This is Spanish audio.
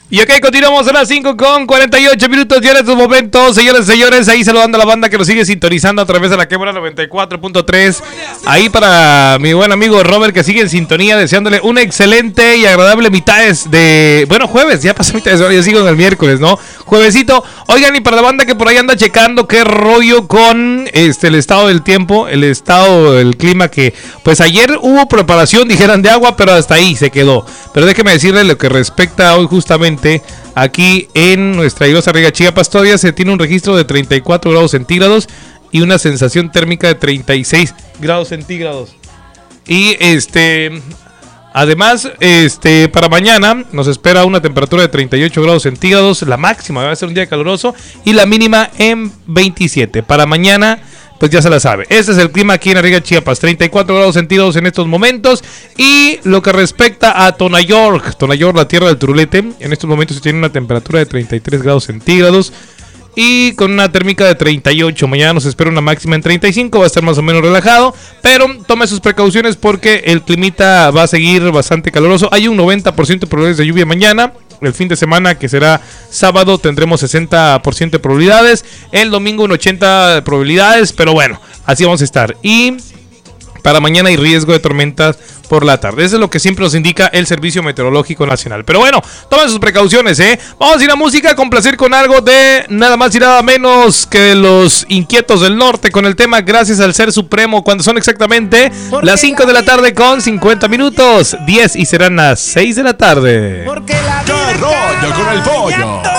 Y ok, continuamos a las 5:48 ya en estos momentos, señores y señores, ahí saludando a la banda que nos sigue sintonizando a través de la Québora 94.3, ahí para mi buen amigo Robert que sigue en sintonía, deseándole una excelente y agradable jueves, ya pasó mitad de semana, ya sigo en el miércoles, ¿no? Juevesito, oigan, y para la banda que por ahí anda checando qué rollo con el estado del tiempo, el estado del clima, que pues ayer hubo preparación, dijeran, de agua, pero hasta ahí se quedó, pero déjeme decirle lo que respecta hoy justamente aquí en nuestra hermosa Riga Chiapas. Todavía se tiene un registro de 34 grados centígrados y una sensación térmica de 36 grados centígrados. Y además, para mañana nos espera una temperatura de 38 grados centígrados, la máxima va a ser un día caluroso y la mínima en 27. Para mañana, pues ya se la sabe. Este es el clima aquí en Arriga Chiapas, 34 grados centígrados en estos momentos. Y lo que respecta a Tonayort, la tierra del Turulete, en estos momentos se tiene una temperatura de 33 grados centígrados y con una térmica de 38. Mañana nos espera una máxima en 35, va a estar más o menos relajado, pero tome sus precauciones porque el climita va a seguir bastante caluroso. Hay un 90% de probabilidades de lluvia mañana. El fin de semana, que será sábado, tendremos 60% de probabilidades. El domingo un 80% de probabilidades, pero bueno, así vamos a estar. Y para mañana hay riesgo de tormentas por la tarde. Eso es lo que siempre nos indica el Servicio Meteorológico Nacional. Pero bueno, tomen sus precauciones, ¿eh? Vamos a ir a música, complacer con algo de nada más y nada menos que Los Inquietos del Norte, con el tema Gracias al Ser Supremo, cuando son exactamente las 5 de la tarde con 50 minutos, 10 y serán las 6 de la tarde. Porque la vida con el pollo.